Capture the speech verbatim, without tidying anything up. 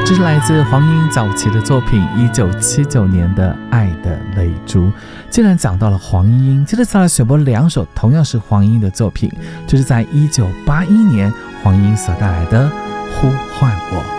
这是来自黄英早期的作品一九七九年的《爱的泪珠》。既然讲到了黄英，接着再来选播两首同样是黄英的作品，就是在一九八一年黄英所带来的《呼唤我》。